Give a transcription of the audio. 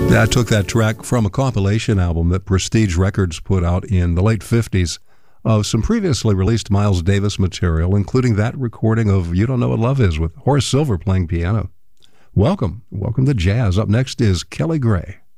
I took that track from a compilation album that Prestige Records put out in the late 50s of some previously released Miles Davis material, including that recording of You Don't Know What Love Is with Horace Silver playing piano. Welcome to jazz. Up next is Kelly Gray.